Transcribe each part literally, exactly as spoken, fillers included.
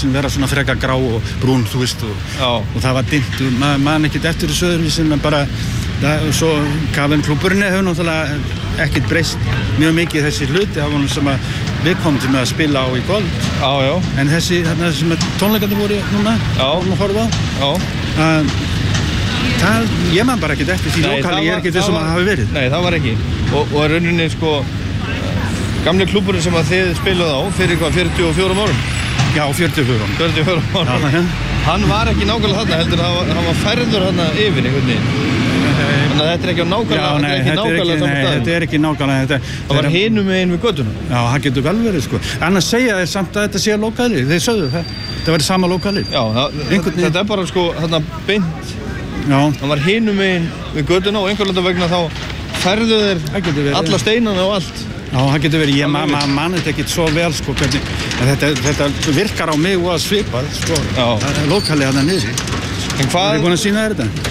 húsin vera svona frekar grá og brún, þú veist, og, og það var dimmt og maður man ekkert eftir þessu öðruvísi en bara, það, svo Cavern klúbburinn hefur náttúrulega ekkert breyst mjög mikið þessi hluti af honum sem að við komum til með að spila á í kvöld. Já, já. En þessi, þarna sem tónleikarnir voru núna, vorum að horfa á. Já. Uh, það, ég man bara ekkert eftir því lokali, ég er ekkert þessum að hafi verið. Nei, það var ekki. Og, og rauninni, sko, gamli klúbburinn sem að þið spiluðu á fyrir hvað, fjörutíu og fjórum árum? Já, fjörutíu og fjórum. fjörutíu og fjórum árum. Já, hann var ekki nákvæmlega þarna, heldur að hann var færður þarna yfir einhvern veginn. Þannig að þetta er ekki á nákvæmlega, já, nei, þetta er ekki nákvæmlega saman stað. Nei, þetta er ekki nákvæmlega þetta. Það var hinum megin við götuna. Já, það getur vel verið, sko. Annars segja þeir samt að þetta sé lokali. Þeir sögðu það. Þetta verið sama lokali. Já, það, þetta er bara sko þarna beint. Já. Það var hinum megin við götuna og einhverlega vegna þá færðu þeir alla steinana og allt. Já, það getur verið, ég ma ma man þetta ekkert svo vel, sko, hvernig, þetta, þetta virkar á mig og að svipa, sko, lokali þarna niðri. En hvað? Er ég búinn að sýna þér þetta?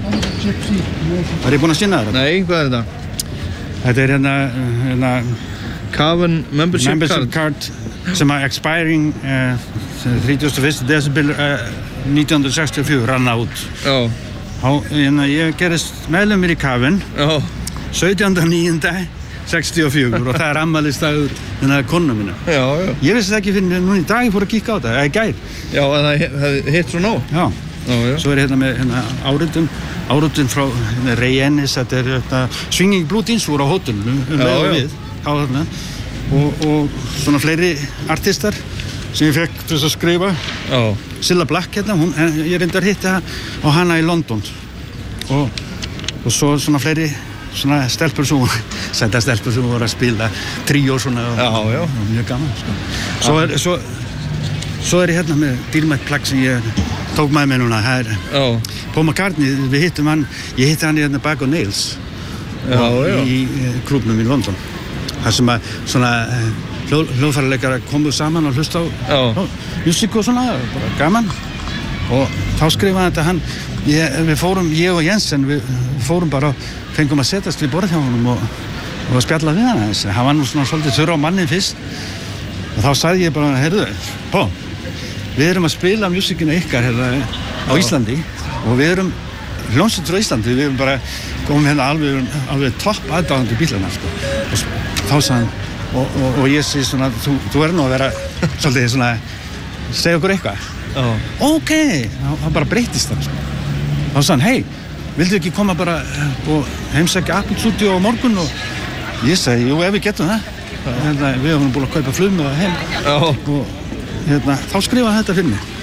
Hvað? Er ég búinn að sýna þér þetta? Nei, hvað er þetta? Þetta er hérna, hérna Cavern membership, membership card. card sem að expiring uh, þrítugasta og fyrsta desember uh, nítján hundruð sextíu og fjögur rann út. Já. Há, hérna, ég gerist meðlumur í Cavern sautjánda níunda sextíu og fjögur og það er afmælisdagur hérna konu minna. Já, já. Ég vissi það ekki fyrir núna í dag ég fór að kíkka á þetta, eða í gær. Já, en það hefði hitt svo nóg. Já. Já, já. Svo er hérna með hérna, áritun, áritun frá hérna, Ray Ennis, þetta er hérna, Swinging Blue Jeans voru á hótelinu um leið og við á þarna og, og svona fleiri artistar sem ég fekk til að skrifa. Já. Cilla Black hérna, hún, ég reyndi að hitta á hana í London og, og svo svona fleiri svona stelpur sem senda stelpur sem voru að spila tríó svona og, já, já. og mjög gaman sko. Svo er, svo, svo er ég hérna með dýrmætt plagg sem ég tók með mig núna, það er já. Paul McCartney, við hittum hann, ég hitti hann í hérna Bag of Nails já, já. í klúbnum í London. Það sem að svona hljóð, hljóðfæraleikar komu saman og hlusta á músík og svona, bara gaman. Og þá skrifaði þetta hann, ég, við fórum, ég og Jensen, við fórum bara og fengum að setjast við borð hjá honum og, og spjalla við hann. Hann var nú svona svolítið þurra á mannin fyrst og þá sagði ég bara, heyrðu, Paul, við erum að spila músíkina ykkar hérna á Íslandi og við erum hljómsveit frá Íslandi, við erum bara komum hérna alveg, alveg topp aðdáðandi bílana sko. Og þá sagði hann og, og, og ég segi svona, þú, þú verður nú að vera svolítið svona, segja okkur eitthvað. Oh. Ok, það bara breytist það sko. Þá sagði hann, hei, vildu ekki koma bara og heimsækja Apple Studio á morgun og ég segi, jú, ef við getum það. Hérna, við höfum búin að kaupa flugmiða heim oh. og hérna, þá skrifaði þetta fyrir mig.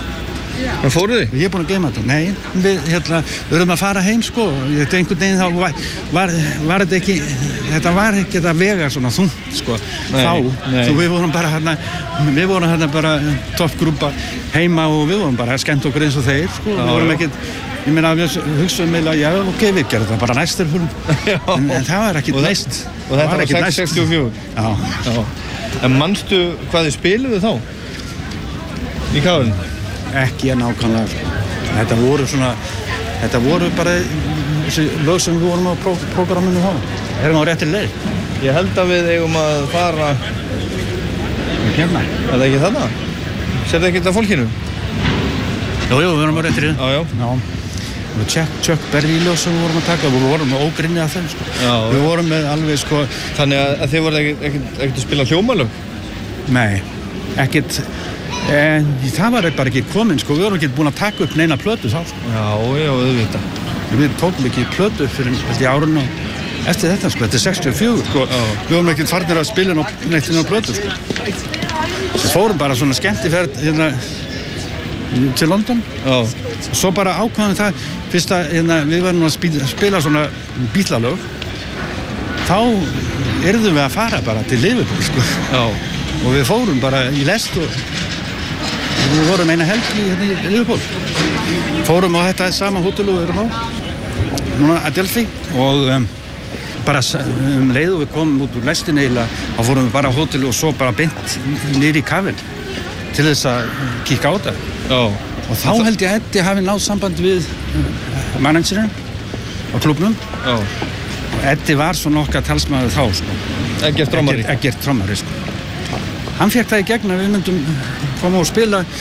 En fóruð þið? Ég er búinn að geyma þetta. Nei, við, hérna, við erum að fara heim sko. Þetta einhvern veginn þá var, var, var þetta ekki, þetta var ekki að vega svona þungt sko. Nei, þá, nei. Þú við vorum bara hérna, við vorum hérna bara toppgrúpa heima og við vorum bara að skemmta okkur eins og þeir sko. Já, við vorum já. ekkert, ég meina við hugsaðum meila, já ok, við gerum það bara næstur fyrir. En, en það var ekkert næst. Og þetta var sex sextíu og fjögur? Já. Já. En manstu hvað þið spiluðu þá? Í Cavern? Ekki að nákvæmlega sko. Þetta voru svona, þetta voru bara þessi lög sem við vorum á pró prógraminu þá. Erum á réttri leið. Ég held að við eigum að fara... Hérna? Er það ekki þarna? Serðu ekki þetta fólkinu? Jú, jú, við vorum á réttri leið. Já, já. Já. Og Chuck, Chuck Berry lög sem við vorum að taka, við vorum með ógrinni af þeim sko. Já. Við vorum með alveg sko... Þannig að, að þið voruð ekkert, ekkert, ekkert að spila hljómalög? Nei, ekkert... En það var bara ekki komin sko, við vorum ekki búin að taka upp neina plötu þá sko. Já, já, auðvitað. Við tókum ekki plötu fyrir í árun og eftir þetta sko, þetta er sextíu og fjögur sko. Já. Við vorum ekki farnir að spila neitt inn á plötu sko. Við fórum bara svona skemmtiferð hérna til London. Já. Og svo bara ákvæðum það, fyrst að hérna, við varum að spila, spila svona bítlalög, þá yrðum við að fara bara til Liverpool sko. Já. Og við fórum bara í lest og við vorum eina helgi hérna í Liverpool. Fórum á þetta sama hótel og við erum á, núna Adelphi og um, bara um leið og við komum út úr lestinni eiginlega, þá fórum við bara á hótel og svo bara beint niður í Cavern til þess að kíkka á þetta. Já. Og þá held ég að Eddie hafi náð samband við managerinn á klúbbnum. Já. Og Eddie var svona okkar talsmaður þá sko. Eggert trommari. Eggert trommari sko. Hann fekk það í gegn að við myndum koma og spila